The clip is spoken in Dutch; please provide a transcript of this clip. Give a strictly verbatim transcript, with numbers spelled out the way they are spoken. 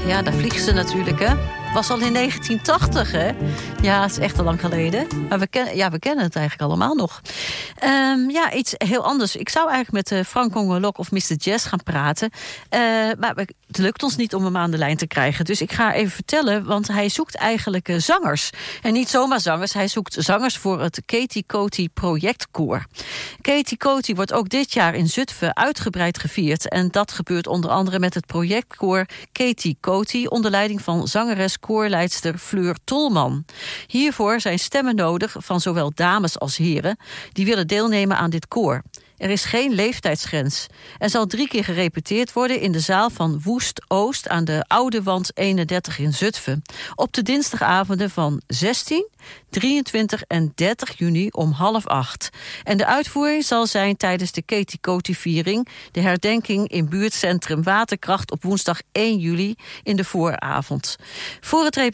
Ja, daar vliegen ze natuurlijk, hè. Was al in negentien tachtig, hè? Ja, het is echt al lang geleden. Maar we, ken, ja, we kennen het eigenlijk allemaal nog. Um, ja, iets heel anders. Ik zou eigenlijk met uh, Frank Gongolok of mister Jazz gaan praten. Uh, maar het lukt ons niet om hem aan de lijn te krijgen. Dus ik ga even vertellen, want hij zoekt eigenlijk uh, zangers. En niet zomaar zangers, hij zoekt zangers voor het Katie Coty projectkoor. Katie Coty wordt ook dit jaar in Zutphen uitgebreid gevierd. En dat gebeurt onder andere met het projectkoor Katie Coty onder leiding van zangeres koorleidster Fleur Tolman. Hiervoor zijn stemmen nodig van zowel dames als heren die willen deelnemen aan dit koor. Er is geen leeftijdsgrens. Er zal drie keer gerepeteerd worden in de zaal van Woest Oost aan de Oude Wand eenendertig in Zutphen. Op de dinsdagavonden van zestien, drieëntwintig en dertig juni om half acht. En de uitvoering zal zijn tijdens de Katie Coty-viering, de herdenking in buurtcentrum Waterkracht op woensdag één juli in de vooravond. Voor het